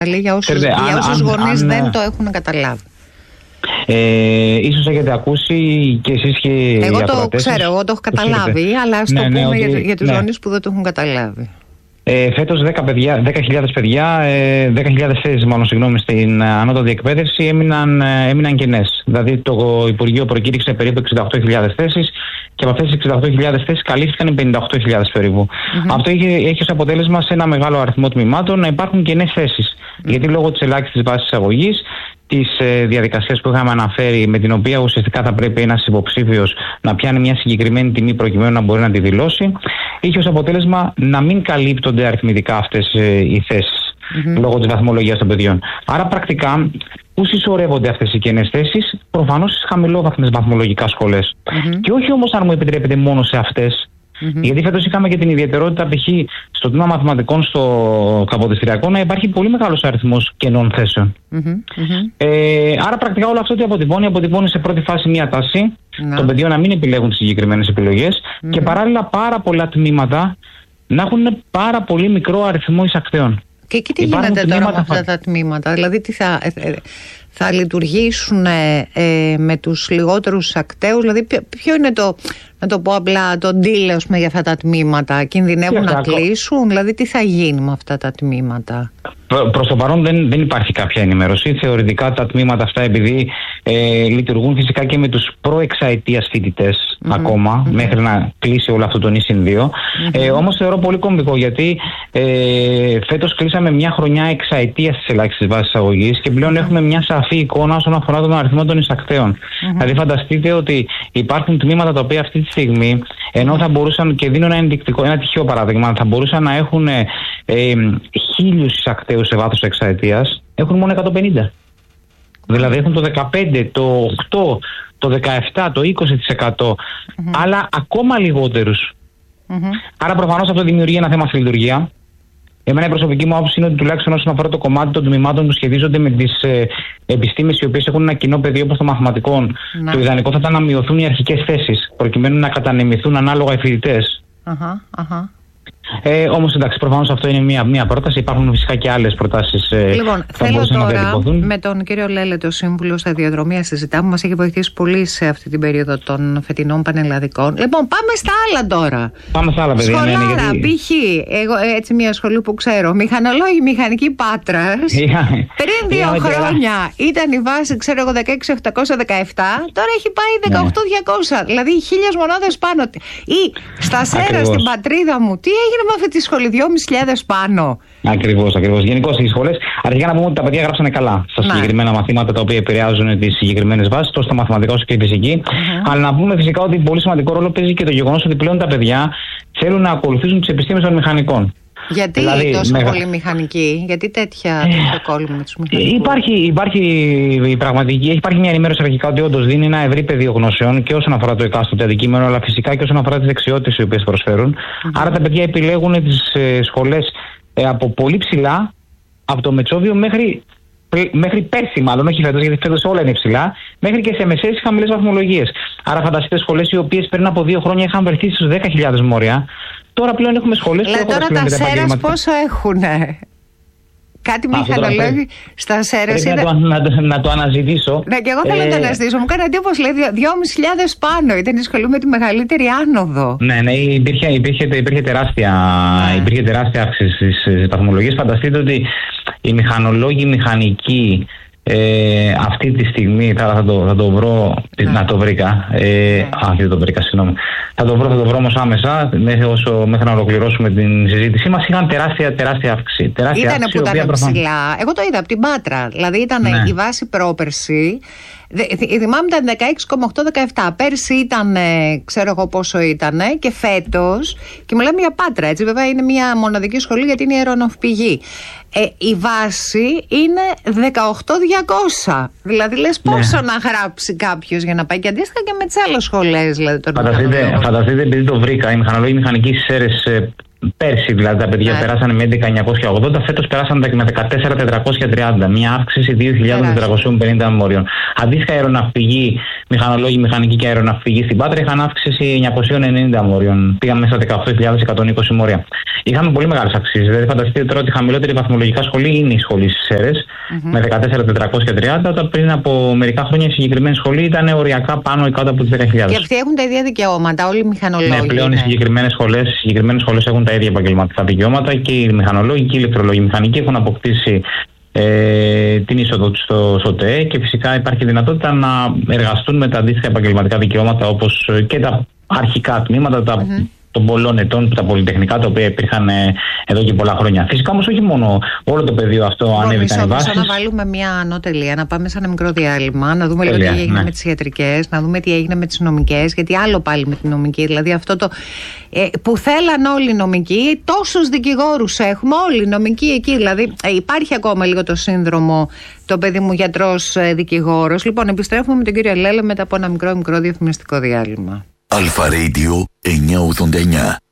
Για όσους γονείς δεν το έχουν καταλάβει. Ίσως έχετε ακούσει και εσείς και οι εγώ ακροατές. Το ξέρω, εγώ το έχω καταλάβει, αλλά ας το πούμε για τους γονείς που δεν το έχουν καταλάβει. Φέτος 10.000 παιδιά, 10.000 θέσεις στην ανώτατη εκπαίδευση έμειναν κενές. Δηλαδή το Υπουργείο προκήρυξε περίπου 68.000 θέσεις και από αυτές τις 68.000 θέσεις καλύφθηκαν 58.000 περίπου. Αυτό έχει ως αποτέλεσμα σε ένα μεγάλο αριθμό τμήματων να υπάρχουν κενές θέσεις. Γιατί λόγω της ελάχιστης βάσης εισαγωγής, της διαδικασίας που είχαμε αναφέρει, με την οποία ουσιαστικά θα πρέπει ένας υποψήφιος να πιάνει μια συγκεκριμένη τιμή προκειμένου να μπορεί να τη δηλώσει, είχε ως αποτέλεσμα να μην καλύπτονται αριθμητικά αυτές οι θέσεις λόγω της βαθμολογίας των παιδιών. Άρα πρακτικά πού συσσωρεύονται αυτές οι κενές θέσεις? Προφανώς στις χαμηλόβαθμες βαθμολογικά σχολές. Και όχι όμως, αν μου επιτρέπετε, μόνο σε αυτές. Γιατί φέτος είχαμε και την ιδιαιτερότητα, π.χ. στο τμήμα μαθηματικών στο καποδιστριακό, να υπάρχει πολύ μεγάλος αριθμός κενών θέσεων. Άρα πρακτικά όλο αυτό τι αποτυπώνει σε πρώτη φάση μια τάση των παιδιών να μην επιλέγουν τις συγκεκριμένες επιλογές και παράλληλα πάρα πολλά τμήματα να έχουν πάρα πολύ μικρό αριθμό εισακτέων. Και εκεί τι γίνεται τώρα με αυτά τα τμήματα? Δηλαδή τι θα λειτουργήσουν με τους λιγότερους εισακτέους? Δηλαδή ποιο είναι να το πω απλά, το deal για αυτά τα τμήματα? Κινδυνεύουν να κλείσουν? Δηλαδή τι θα γίνει με αυτά τα τμήματα? Προς το παρόν δεν υπάρχει κάποια ενημέρωση. Θεωρητικά τα τμήματα αυτά, επειδή λειτουργούν φυσικά και με τους προεξαετίας φοιτητές ακόμα, μέχρι να κλείσει όλο αυτό το νησιν 2. Όμως θεωρώ πολύ κομβικό, γιατί φέτος κλείσαμε μια χρονιά εξαετίας της ελάχιστης βάσης εισαγωγής και πλέον έχουμε μια σαφή εικόνα όσον αφορά τον αριθμό των εισακτέων. Δηλαδή φανταστείτε ότι υπάρχουν τμήματα τα οποία αυτή τη στιγμή, ενώ θα μπορούσαν, και δίνω ένα τυχαίο παράδειγμα, θα μπορούσαν να έχουν 1.000 εισακτέους σε βάθος εξαετίας, έχουν μόνο 150. Δηλαδή έχουν το 15, το 8, το 17, το 20%, αλλά ακόμα λιγότερους. Άρα προφανώς αυτό δημιουργεί ένα θέμα στη λειτουργία. Εμένα η προσωπική μου άποψη είναι ότι τουλάχιστον όσον αφορά το κομμάτι των τμήματων που σχετίζονται με τις επιστήμες, οι οποίες έχουν ένα κοινό πεδίο όπως το μαθηματικό, το ιδανικό θα ήταν να μειωθούν οι αρχικές θέσεις, προκειμένου να κατανεμηθούν ανάλογα οι φοιτητές. Όμως εντάξει, προφανώς αυτό είναι μία πρόταση. Υπάρχουν φυσικά και άλλες προτάσεις. Λοιπόν, θέλω τώρα με τον κύριο Λέλετο, σύμβουλο σταδιοδρομία, συζητάμε. Μας έχει βοηθήσει πολύ σε αυτή την περίοδο των φετινών πανελλαδικών. Λοιπόν, πάμε στα άλλα τώρα. Πάμε στα άλλα, παιδιά. Σχολάρα, π.χ. Εγώ έτσι μια σχολή που ξέρω. Μηχανολόγοι μηχανική Πάτρας. Πριν 2 χρόνια ήταν η βάση, ξέρω εγώ, 16.817. Τώρα έχει πάει 18.200. Δηλαδή 1.000 μονάδες πάνω. Ή στα Σέρα, στην πατρίδα μου, τι έγινε με αυτή τη σχολή? 2.500 πάνω. Ακριβώς. Γενικώς οι σχολές, αρχικά να πούμε ότι τα παιδιά γράψανε καλά στα συγκεκριμένα μαθήματα τα οποία επηρεάζουν τις συγκεκριμένες βάσεις, τόσο στα μαθηματικά όσο και η φυσική. Αλλά να πούμε φυσικά ότι πολύ σημαντικό ρόλο παίζει και το γεγονός ότι πλέον τα παιδιά θέλουν να ακολουθήσουν τις επιστήμες των μηχανικών. Γιατί δηλαδή, τόσο πολύ μηχανική, γιατί τέτοιο κόλλημα με τους μηχανικούς? Υπάρχει μια ενημέρωση αρχικά ότι όντως δίνει ένα ευρύ πεδίο γνώσεων και όσον αφορά το εκάστοτε αντικείμενο, αλλά φυσικά και όσον αφορά τις δεξιότητες οι οποίες προσφέρουν. Άρα τα παιδιά επιλέγουν τις σχολές από πολύ ψηλά, από το Μετσόβιο μέχρι πέρσι, μάλλον, όχι φέτος, γιατί φέτος όλα είναι ψηλά, μέχρι και σε μεσαίες χαμηλές βαθμολογίες. Άρα φανταστείτε σχολές οι οποίες πριν από 2 χρόνια είχαν βρεθεί στους 10.000 μόρια. Τώρα πλέον έχουμε σχολές που έχουν. Τώρα τα Σέρας πόσο έχουνε? Κάτι μηχανολόγοι στα Σέρας. Να το αναζητήσω. Ναι, και εγώ θέλω να το αναζητήσω. Μου κάνει εντύπωση, λέει 2.500 πάνω. Ήταν η σχολή με τη μεγαλύτερη άνοδο. Ναι, υπήρχε τεράστια αύξηση στις βαθμολογίες. Φανταστείτε ότι οι μηχανολόγοι μεχανικοί αυτή τη στιγμή, θα το βρω, να το βρήκα. Δεν το βρήκα, συγγνώμη. Θα το βρω όμως άμεσα, μέχρι να ολοκληρώσουμε την συζήτησή μας. Είχαν τεράστια αύξηση. Ήτανε που ήταν ψηλά. Εγώ το είδα από την Πάτρα. Δηλαδή ήταν η βάση πρόπερση. Θυμάμαι ήταν 16,817. Πέρσι ήταν, ξέρω εγώ πόσο ήταν, και φέτος, και μιλάμε για Πάτρα, έτσι, βέβαια είναι μια μοναδική σχολή γιατί είναι αεροναυπηγή. Η βάση είναι 18.200. Δηλαδή λες πόσο να γράψει κάποιος για να πάει, και αντίστοιχα και με τις άλλες σχολές. Δηλαδή, φανταστείτε, επειδή το βρήκα, οι μηχανολόγοι μηχανικοί στις Σέρρες Πέρσι δηλαδή τα παιδιά περάσανε με 11.980, φέτος περάσανε με 14.430, μια αύξηση 2.450 μορίων. Αντίστοιχα, αεροναυπηγοί, μηχανολόγοι, μηχανική και αεροναυπηγοί στην Πάτρα είχαν αύξηση 990 μορίων. Πήγαμε στα 18.120 μόρια. Είχαμε πολύ μεγάλες αυξήσεις. Δηλαδή, φανταστείτε τώρα ότι η χαμηλότερη βαθμολογικά σχολή είναι η σχολή στις Σέρρες, με 14.430, όταν πριν από μερικά χρόνια η συγκεκριμένη σχολή ήταν οριακά πάνω ή κάτω από τις 10.000. Και αυτοί έχουν τα ίδια δικαιώματα, όλοι οι μηχανολόγοι. Ναι, πλέον οι συγκεκριμένες σχολές έχουν τα ίδια επαγγελματικά δικαιώματα και οι μηχανολόγοι και οι ηλεκτρολόγοι μηχανικοί έχουν αποκτήσει την είσοδο του στο ΤΕΕ και φυσικά υπάρχει δυνατότητα να εργαστούν με τα αντίστοιχα επαγγελματικά δικαιώματα όπως και τα αρχικά τμήματα των πολλών ετών, τα πολυτεχνικά τα οποία υπήρχαν εδώ και πολλά χρόνια. Φυσικά όμως όχι μόνο, όλο το πεδίο αυτό ανέβηκαν οι βάσεις. Να βάλουμε μια ανώτελεια, να πάμε σε ένα μικρό διάλειμμα, να δούμε λίγο τι έγινε με τις ιατρικές, να δούμε τι έγινε με τις νομικές, γιατί άλλο πάλι με την νομική. Δηλαδή αυτό το που θέλαν όλοι οι νομικοί, τόσους δικηγόρους έχουμε, όλοι οι νομικοί εκεί. Δηλαδή υπάρχει ακόμα λίγο το σύνδρομο, το παιδί μου γιατρός δικηγόρος. Λοιπόν, επιστρέφουμε με τον κύριο Λέλε μετά από ένα μικρό διαφημιστικό διάλειμμα. Αλφα Radio 989.